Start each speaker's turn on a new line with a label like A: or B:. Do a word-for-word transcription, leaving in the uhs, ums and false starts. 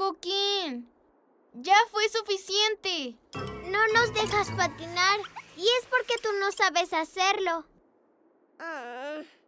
A: Joaquín. Ya fue suficiente.
B: No nos dejas patinar y es porque tú no sabes hacerlo.
C: Ah.